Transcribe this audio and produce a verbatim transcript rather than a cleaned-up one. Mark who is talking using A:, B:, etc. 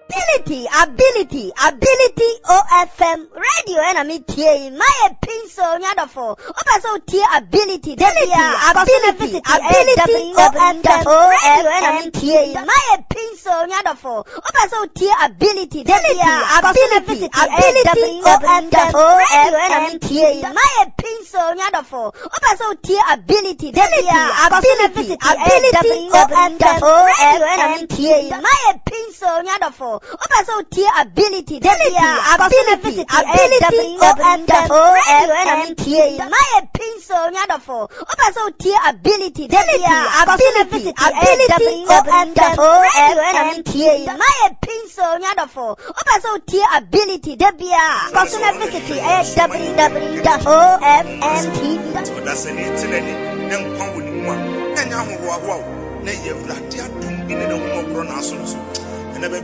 A: ability, ability, ability O F M radio and I'm here. My pencil nyadofo. Opa so tie ability, ability, ability, ability O F M radio and I'm here. My pencil nyadofo. Opa so tie ability, ability, ability, ability O F M radio and I'm here. My pencil nyadofo. Opa so tie ability, ability, ability, ability O F M radio and I'm here. My pencil nyadofo. Opa so tie ability, ability, ability, ability O F M radio and I'm here. My pencil nyadofo. Opa so tie ability, ability, ability, ability O F M radio and I'm here. My pencil nyadofo. Opa so tie ability, debia. Personal visit at w w w dot o f m t v dot com.
B: That's any tenany. Then come with one. And I'm wow. Nay, you've got to do in the home of pronounce.